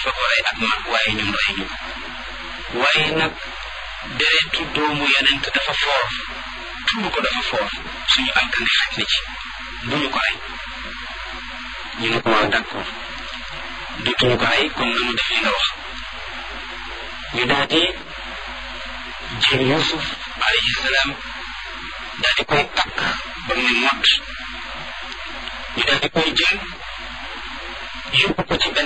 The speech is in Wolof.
Yuusufa ko rey ak mag waaye ñun rey ñu waaye nag deretu doomu yonent dafa foor tuur ko dafa foor suñu alkande xaj na ci bu ñu ko rey ñu ne ko waaw d'accord dootuñu ko rey comme nanu def li nga wax ñu daal di jël Yuusuf alayhi salaam daal di koy takk ba mu ne mott ñu daal di koy jël yóbbu ko ci